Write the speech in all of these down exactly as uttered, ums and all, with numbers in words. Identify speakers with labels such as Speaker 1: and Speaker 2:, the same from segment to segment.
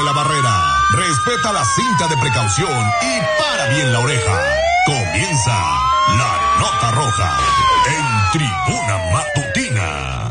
Speaker 1: la barrera, respeta la cinta de precaución y para bien la oreja. Comienza la Nota Roja en Tribuna Matutina.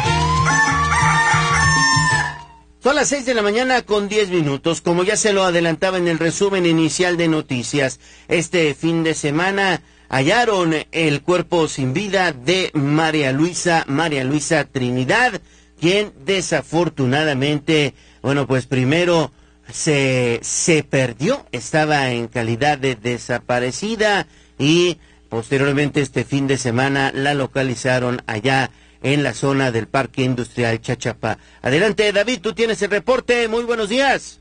Speaker 2: Son las seis de la mañana con diez minutos. Como ya se lo adelantaba en el resumen inicial de noticias, este fin de semana hallaron el cuerpo sin vida de María Luisa, María Luisa Trinidad, quien desafortunadamente, bueno, pues primero se, se perdió, estaba en calidad de desaparecida y posteriormente este fin de semana la localizaron allá en la zona del Parque Industrial Chachapa. Adelante, David, tú tienes el reporte. Muy buenos días.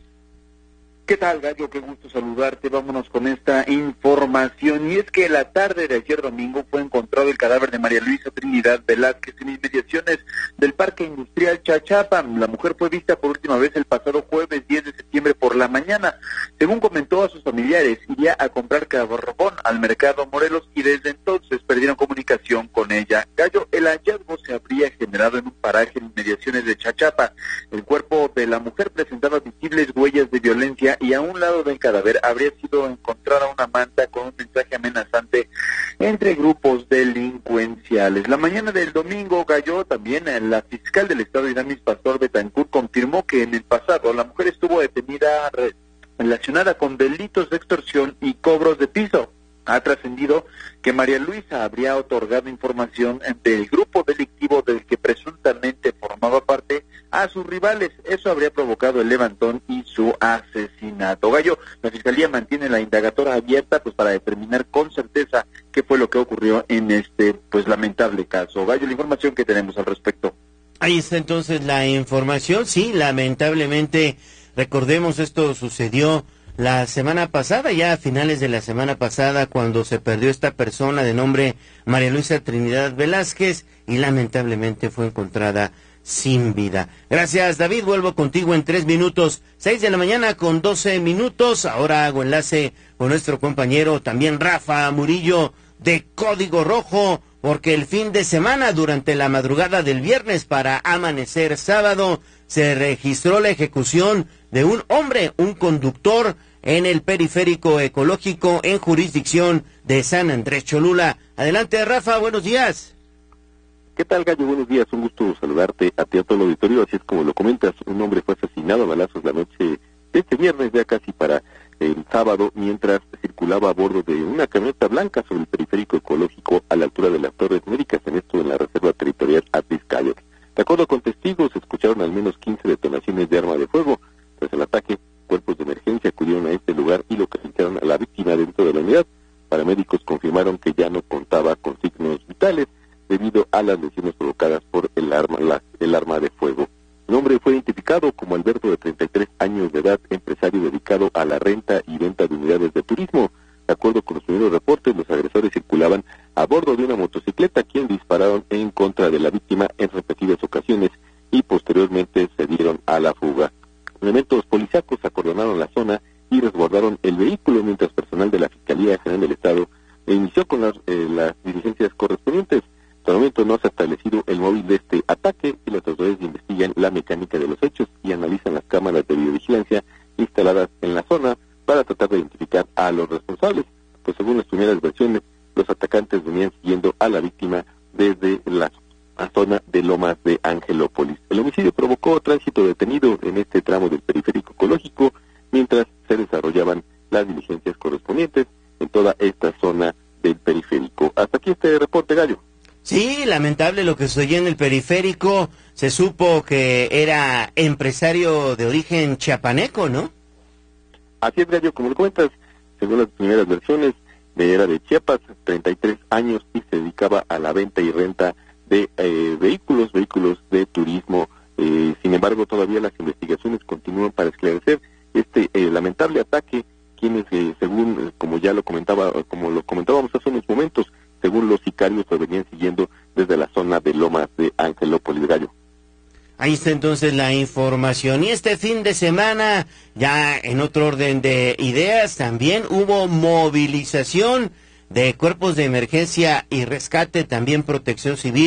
Speaker 3: ¿Qué tal, Gallo? Qué gusto saludarte. Vámonos con esta información. Y es que la tarde de ayer domingo fue encontrado el cadáver de María Luisa Trinidad Velázquez en inmediaciones del Parque Industrial Chachapa. La mujer fue vista por última vez el pasado jueves diez de septiembre por la mañana. Según comentó a sus familiares, iría a comprar carbón al mercado Morelos y desde entonces perdieron comunicación con ella. Gallo, el hallazgo se habría generado en un paraje en inmediaciones de Chachapa. El cuerpo de la mujer presentaba visibles huellas de violencia y a un lado del cadáver habría sido encontrada una manta con un mensaje amenazante entre grupos delincuenciales. La mañana del domingo, Gallo, también la fiscal del estado Iramis Pastor Betancourt confirmó que en el pasado la mujer estuvo detenida re- relacionada con delitos de extorsión y cobros de piso. Ha trascendido que María Luisa habría otorgado información del grupo delictivo del que presuntamente formaba parte a sus rivales. Eso habría provocado el levantón y su asesinato. Gallo, la Fiscalía mantiene la indagatoria abierta pues para determinar con certeza qué fue lo que ocurrió en este pues lamentable caso. Gallo, la información que tenemos al respecto.
Speaker 2: Ahí está entonces la información. Sí, lamentablemente, recordemos, esto sucedió la semana pasada, ya a finales de la semana pasada, cuando se perdió esta persona de nombre María Luisa Trinidad Velázquez y lamentablemente fue encontrada sin vida. Gracias, David. Vuelvo contigo en tres minutos. Seis de la mañana con doce minutos. Ahora hago enlace con nuestro compañero también Rafa Murillo de Código Rojo, porque el fin de semana, durante la madrugada del viernes para amanecer sábado, se registró la ejecución de un hombre, un conductor, en el periférico ecológico en jurisdicción de San Andrés Cholula. Adelante, Rafa, buenos días.
Speaker 4: ¿Qué tal, Gallo? Buenos días, un gusto saludarte a ti, a todo el auditorio. Así es como lo comentas, un hombre fue asesinado a balazos la noche de este viernes, ya casi para el sábado, mientras circulaba a bordo de una camioneta blanca sobre el periférico ecológico a la altura de las Torres Médicas, en esto en la Reserva Territorial Atliscayot. De acuerdo con testigos, se escucharon al menos quince detonaciones de arma de fuego. Tras el ataque, cuerpos de emergencia acudieron a este lugar y localizaron a la víctima dentro de la unidad. Paramédicos confirmaron que ya no contaba con signos vitales debido a las lesiones provocadas por el arma, la, el arma de fuego. El hombre fue identificado como Alberto, de treinta y tres años de edad, empresario dedicado a la renta y venta de unidades de turismo. De acuerdo con los primeros reportes, los agresores circulaban a bordo de una motocicleta, quien dispararon en contra de la víctima en repetidas ocasiones y posteriormente se dieron a la fuga. Elementos policíacos acordonaron la zona y resguardaron el vehículo, mientras personal de la Fiscalía General del Estado inició con las, eh, las diligencias correspondientes. Hasta el momento no se ha establecido el móvil de este ataque y las autoridades investigan la mecánica de los hechos y analizan las cámaras de videovigilancia instaladas en la zona para tratar de identificar a los responsables. Pues según las primeras versiones, los atacantes venían siguiendo a la víctima desde la zona de Lomas de Angelópolis. El homicidio provocó tránsito detenido en este tramo del periférico ecológico, mientras se desarrollaban las diligencias correspondientes en toda esta zona del periférico. Hasta aquí este reporte, Gallo.
Speaker 2: Sí, lamentable lo que sucedió en el periférico. Se supo que era empresario de origen chiapaneco, ¿no?
Speaker 4: Así es, Gallo, como lo comentas, según las primeras versiones, era de Chiapas, treinta y tres años, y se dedicaba a la venta y renta de eh, vehículos, vehículos de turismo. Eh, sin embargo, todavía las investigaciones continúan para esclarecer este eh, lamentable ataque, quienes, eh, según, eh, como ya lo comentaba, como lo comentábamos hace unos momentos, según los sicarios, lo venían siguiendo desde la zona de Lomas de Angelópolis, Gallo.
Speaker 2: Ahí está entonces la información. Y este fin de semana, ya en otro orden de ideas, también hubo movilización de cuerpos de emergencia y rescate, también Protección Civil,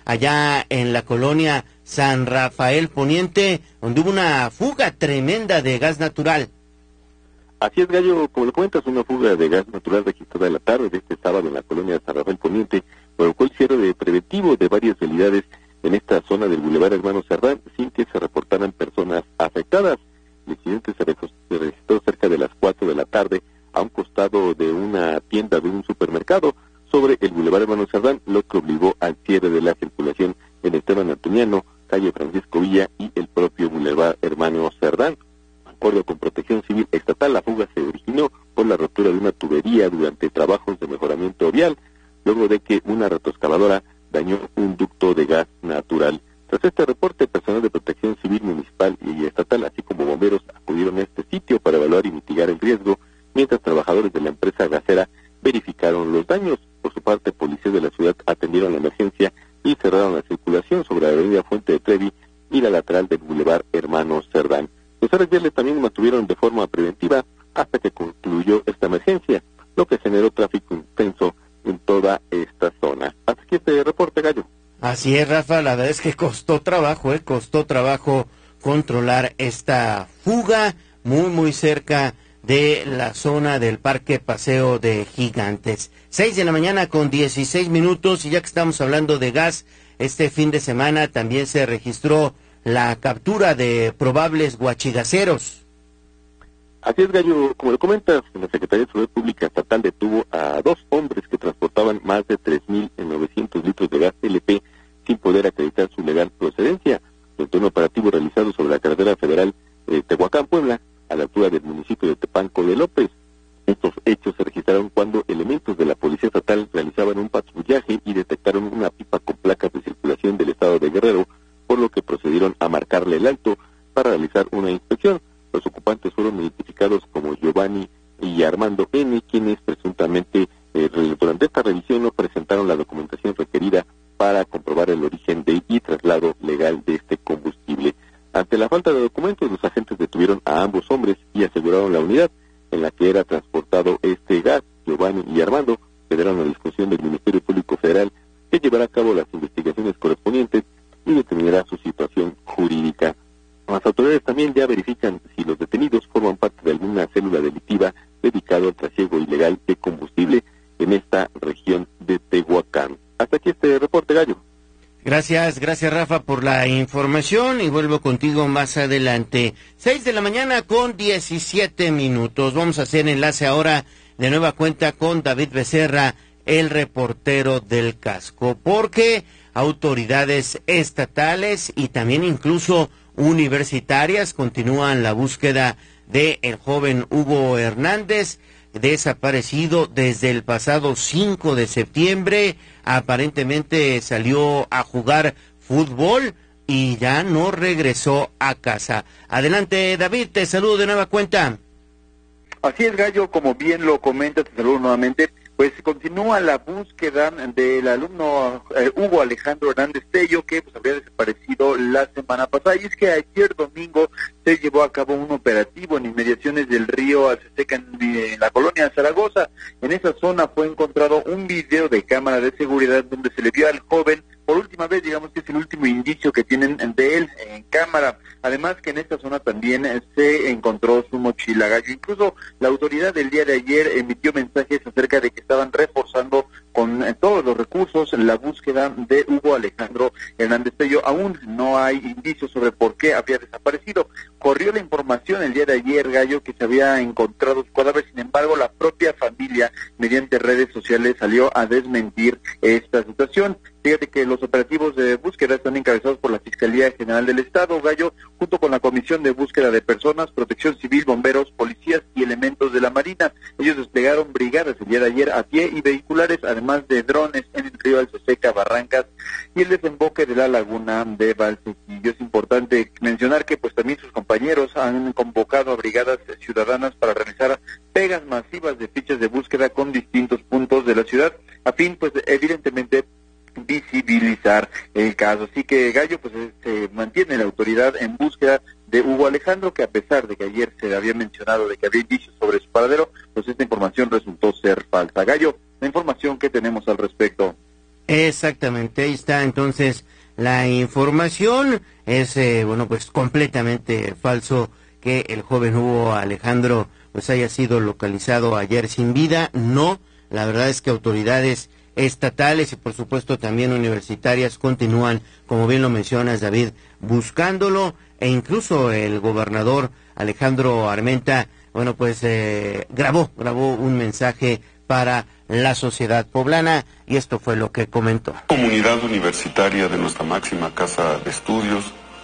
Speaker 2: allá en la colonia San Rafael Poniente, donde hubo una fuga tremenda de gas natural.
Speaker 4: Así es, Gallo, como lo comentas, una fuga de gas natural registrada en la tarde de este sábado en la colonia San Rafael Poniente provocó el cierre de preventivo de varias vialidades en esta zona del Boulevard Hermano Cerdán, sin que se reportaran personas afectadas. El incidente se registró cerca de las cuatro de la tarde a un costado de una tienda de un supermercado sobre el Boulevard Hermano Cerdán, lo que obligó al cierre de la circulación en Esteban Antoniano, calle Francisco Villa y el propio Boulevard Hermano Cerdán. De acuerdo con Protección Civil Estatal, la fuga se originó por la rotura de una tubería durante trabajos de mejoramiento vial, luego de que una retroexcavadora dañó un ducto de gas natural. Tras este reporte, personal de Protección Civil Municipal y Estatal, así como bomberos, acudieron a este sitio para evaluar y mitigar el riesgo, mientras trabajadores de la empresa gasera verificaron los daños. Por su parte, policías de la ciudad atendieron la emergencia y cerraron la circulación sobre la avenida Fuente de Trevi y la lateral del Boulevard Hermano Cerdán. Los áreas viales también mantuvieron de forma preventiva hasta que concluyó esta emergencia, lo que generó tráfico intenso en toda esta zona. Hasta aquí este reporte, Gallo.
Speaker 2: Así es, Rafa, la verdad es que costó trabajo, eh, costó trabajo controlar esta fuga muy, muy cerca de la zona del Parque Paseo de Gigantes. Seis de la mañana con dieciséis minutos, y ya que estamos hablando de gas, este fin de semana también se registró la captura de probables guachigaceros.
Speaker 4: Así es, Gallo, como lo comentas, la Secretaría de Seguridad Pública Estatal detuvo a dos hombres que transportaban más de tres mil novecientos litros de gas L P sin poder acreditar su legal procedencia, durante un operativo realizado sobre la carretera federal de Tehuacán, Puebla, a la altura del municipio de Tepanco de López. Estos hechos se registraron cuando elementos de la Policía Estatal realizaban un patrullaje y detectaron una pipa con placas de circulación del estado de Guerrero, por lo que procedieron a marcarle el alto para realizar una inspección. Los ocupantes fueron identificados como Giovanni y Armando N., quienes presuntamente eh, durante esta revisión no presentaron la documentación requerida para comprobar el origen de y traslado legal de este combustible. Ante la falta de documentos, los agentes detuvieron a ambos hombres y aseguraron la unidad en la que era transportado este gas. Giovanni y Armando quedaron a discusión del Ministerio Público Federal, que llevará a cabo las investigaciones correspondientes y determinará su situación jurídica. Las autoridades también ya verifican si los detenidos forman parte de alguna célula delictiva dedicada al trasiego ilegal de combustible en esta región de Tehuacán. Hasta aquí este reporte, Gallo.
Speaker 2: Gracias, gracias Rafa por la información, y vuelvo contigo más adelante. Seis de la mañana con diecisiete minutos. Vamos a hacer enlace ahora de nueva cuenta con David Becerra, el reportero del casco, porque autoridades estatales y también incluso universitarias continúan la búsqueda de el joven Hugo Hernández, desaparecido desde el pasado cinco de septiembre. Aparentemente salió a jugar fútbol y ya no regresó a casa. Adelante, David, te saludo de nueva cuenta.
Speaker 3: Así es, Gallo, como bien lo comentas, te saludo nuevamente. Pues continúa la búsqueda del alumno eh, Hugo Alejandro Hernández Tello, que pues habría desaparecido la semana pasada. Y es que ayer domingo se llevó a cabo un operativo en inmediaciones del río Alceseca, en, en la colonia Zaragoza. En esa zona fue encontrado un video de cámara de seguridad donde se le vio al joven por última vez. Digamos que es el último indicio que tienen de él en cámara. Además que en esta zona también se encontró su mochila, Gallo. Incluso la autoridad del día de ayer emitió mensajes acerca de que estaban reforzando con eh, todos los recursos la búsqueda de Hugo Alejandro Hernández Tello. Aún no hay indicios sobre por qué había desaparecido. Corrió la información el día de ayer, Gallo, que se había encontrado su cadáver. Sin embargo, la propia familia, mediante redes sociales, salió a desmentir esta situación. Fíjate que los operativos de búsqueda están encabezados por la Fiscalía General del Estado, Gallo, junto con la Comisión de Búsqueda de Personas, Protección Civil, bomberos, policías y elementos de la Marina. Ellos desplegaron brigadas el día de ayer a pie y vehiculares, además de drones en el río Alceseca, Barrancas y el desemboque de la laguna de Valsequillo. Es importante mencionar que pues también sus compañeros han convocado a brigadas ciudadanas para realizar pegas masivas de fichas de búsqueda con distintos puntos de la ciudad, a fin pues evidentemente visibilizar el caso. Así que, Gallo, pues se mantiene la autoridad en búsqueda de Hugo Alejandro, que a pesar de que ayer se había mencionado de que había indicios sobre su paradero, pues esta información resultó ser falsa. Gallo, la información que tenemos al respecto.
Speaker 2: Exactamente, ahí está entonces la información. Es, eh, bueno, pues completamente falso que el joven Hugo Alejandro pues haya sido localizado ayer sin vida. No, la verdad es que autoridades estatales y por supuesto también universitarias continúan, como bien lo mencionas, David, buscándolo, e incluso el gobernador Alejandro Armenta, bueno, pues eh, grabó, grabó un mensaje para la sociedad poblana, y esto fue lo que comentó.
Speaker 5: Comunidad universitaria de nuestra máxima casa de estudios,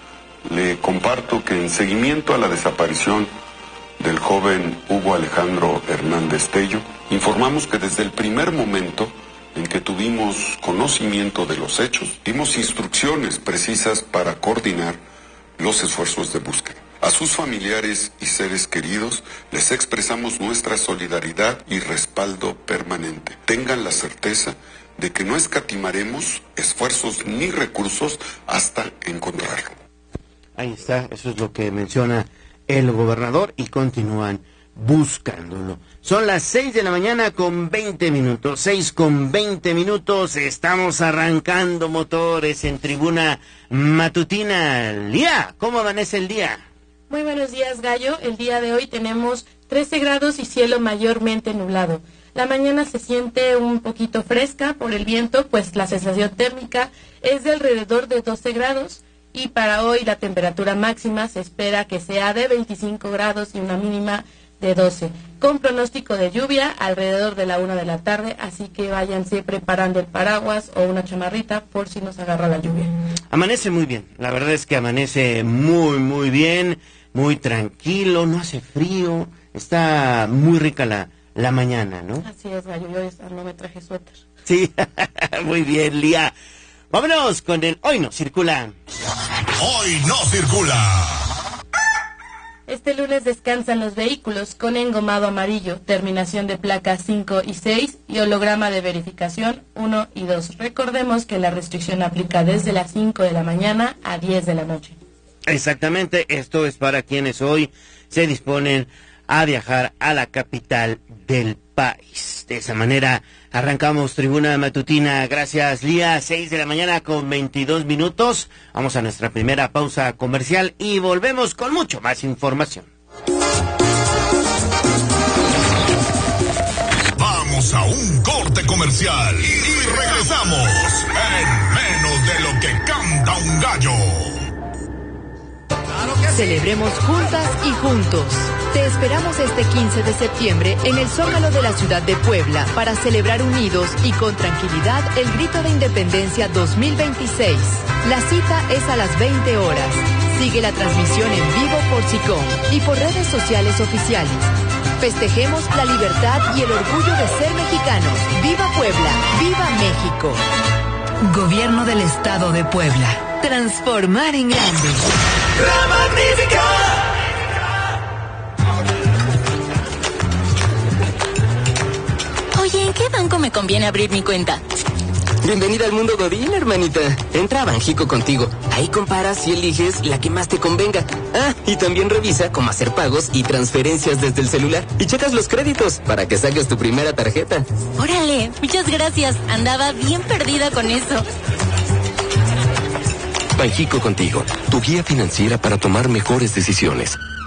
Speaker 5: le comparto que en seguimiento a la desaparición del joven Hugo Alejandro Hernández Tello, informamos que desde el primer momento en que tuvimos conocimiento de los hechos, dimos instrucciones precisas para coordinar los esfuerzos de búsqueda. A sus familiares y seres queridos les expresamos nuestra solidaridad y respaldo permanente. Tengan la certeza de que no escatimaremos esfuerzos ni recursos hasta encontrarlo.
Speaker 2: Ahí está, eso es lo que menciona el gobernador, y continúan buscándolo. Son las seis de la mañana con veinte minutos, seis con veinte minutos, estamos arrancando motores en Tribuna Matutina. Lía, ¿cómo amanece el día?
Speaker 6: Muy buenos días, Gallo. El día de hoy tenemos trece grados y cielo mayormente nublado. La mañana se siente un poquito fresca por el viento, pues la sensación térmica es de alrededor de doce grados. Y para hoy la temperatura máxima se espera que sea de veinticinco grados y una mínima de doce, con pronóstico de lluvia alrededor de la una de la tarde, así que váyanse preparando el paraguas o una chamarrita por si nos agarra la lluvia. Amanece muy bien, la verdad es que amanece muy, muy bien, muy tranquilo, no hace frío, está muy rica la, la mañana, ¿no? Así es, Gallo, yo esta no me traje suéter. Sí, muy bien, Lía. Vámonos con el Hoy No Circula.
Speaker 1: Hoy No Circula.
Speaker 6: Este lunes descansan los vehículos con engomado amarillo, terminación de placas cinco y seis y holograma de verificación uno y dos. Recordemos que la restricción aplica desde las cinco de la mañana a diez de la noche.
Speaker 2: Exactamente, esto es para quienes hoy se disponen a viajar a la capital del país. De esa manera arrancamos Tribuna Matutina. Gracias, Lía. seis de la mañana con veintidós minutos. Vamos a nuestra primera pausa comercial y volvemos con mucho más información.
Speaker 1: Vamos a un corte comercial y regresamos en menos de lo que canta un gallo.
Speaker 7: Celebremos juntas y juntos. Te esperamos este quince de septiembre en el Zócalo de la ciudad de Puebla para celebrar unidos y con tranquilidad el Grito de Independencia dos mil veintiséis. La cita es a las veinte horas. Sigue la transmisión en vivo por SICOM y por redes sociales oficiales. Festejemos la libertad y el orgullo de ser mexicanos. ¡Viva Puebla! ¡Viva México! Gobierno del Estado de Puebla. Transformar en grande.
Speaker 8: ¡La Magnífica!
Speaker 9: Oye, ¿en qué banco me conviene abrir mi cuenta?
Speaker 10: Bienvenida al mundo Godín, hermanita. Entra a Banjico Contigo. Ahí comparas y eliges la que más te convenga. Ah, y también revisa cómo hacer pagos y transferencias desde el celular. Y checas los créditos para que saques tu primera tarjeta.
Speaker 9: Órale, muchas gracias. Andaba bien perdida con eso.
Speaker 11: Banjico Contigo, tu guía financiera para tomar mejores decisiones.